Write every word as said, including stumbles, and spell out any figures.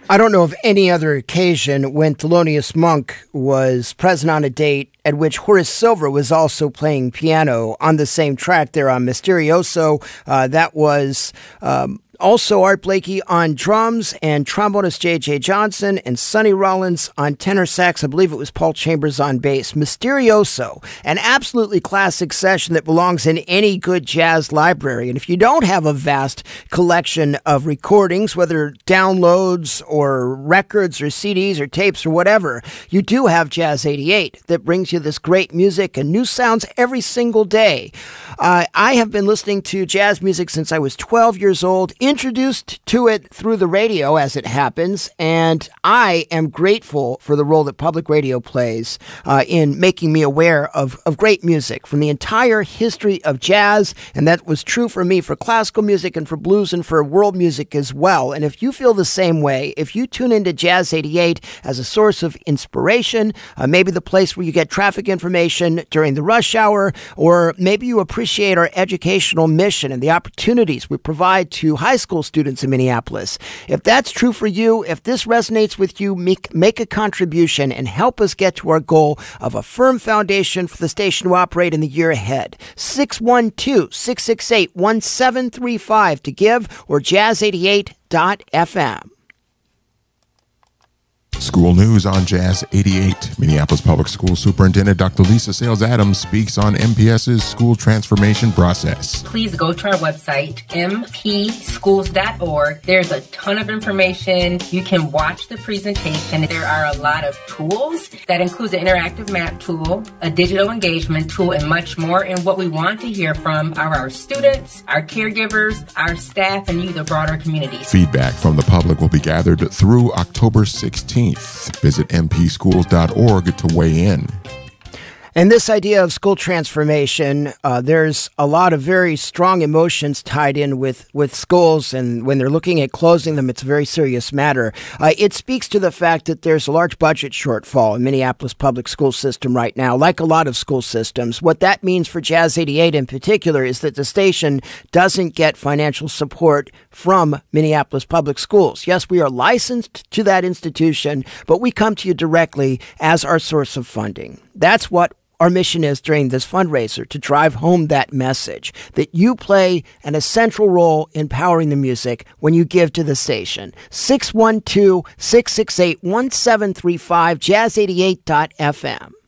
I don't know of any other occasion when Thelonious Monk was present on a date at which Horace Silver was also playing piano on the same track there on Mysterioso. Uh, that was... Um, Also, Art Blakey on drums and trombonist J J. Johnson and Sonny Rollins on tenor sax. I believe it was Paul Chambers on bass. Mysterioso, an absolutely classic session that belongs in any good jazz library. And if you don't have a vast collection of recordings, whether downloads or records or C Ds or tapes or whatever, you do have Jazz eighty-eight that brings you this great music and new sounds every single day. Uh, I have been listening to jazz music since I was twelve years old. Introduced to it through the radio, as it happens, and I am grateful for the role that public radio plays uh, in making me aware of, of great music from the entire history of jazz, and that was true for me for classical music and for blues and for world music as well. And if you feel the same way, if you tune into Jazz eighty-eight as a source of inspiration, uh, maybe the place where you get traffic information during the rush hour, or maybe you appreciate our educational mission and the opportunities we provide to high school students in Minneapolis. If that's true for you, if this resonates with you, make, make a contribution and help us get to our goal of a firm foundation for the station to operate in the year ahead. six one two, six six eight, one seven three five to give, or jazz eighty-eight dot f m. School news on Jazz eighty-eight. Minneapolis Public School Superintendent Doctor Lisa Sales Adams speaks on M P S's school transformation process. Please go to our website, m p schools dot org. There's a ton of information. You can watch the presentation. There are a lot of tools that includes an interactive map tool, a digital engagement tool, and much more. And what we want to hear from are our students, our caregivers, our staff, and you, the broader community. Feedback from the public will be gathered through October sixteenth. Visit m p schools dot org to weigh in. And this idea of school transformation, uh, there's a lot of very strong emotions tied in with, with schools, and when they're looking at closing them, it's a very serious matter. Uh, it speaks to the fact that there's a large budget shortfall in Minneapolis public school system right now, like a lot of school systems. What that means for Jazz eighty-eight in particular is that the station doesn't get financial support from Minneapolis public schools. Yes, we are licensed to that institution, but we come to you directly as our source of funding. That's what our mission is during this fundraiser, to drive home that message that you play an essential role in powering the music when you give to the station. six one two, six six eight, one seven three five, jazz eighty-eight dot f m.